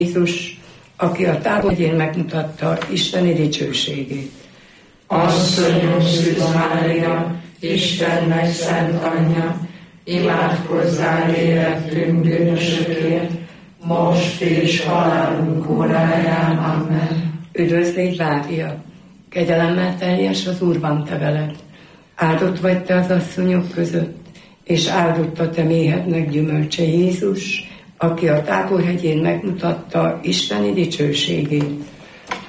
Jézus, aki a Táborhegyén megmutatta isteni dicsőségét. Asszonyom Szűz Mária, Istennek szent anyja, imádkozzál érettünk bűnösökért, most és halálunk óráján. Amen. Üdvözlégy Mária, kegyelemmel teljes, az Úr van te veled. Áldott vagy te az asszonyok között, és áldott a te méhednek gyümölcse Jézus, aki a Táborhegyén megmutatta isteni dicsőségét.